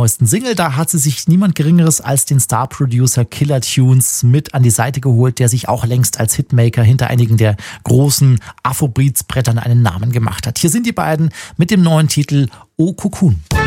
neuesten Single. Da hat sie sich niemand Geringeres als den Star-Producer Killer Tunes mit an die Seite geholt, der sich auch längst als Hitmaker hinter einigen der großen Afrobeats-Brettern einen Namen gemacht hat. Hier sind die beiden mit dem neuen Titel O Cocoon.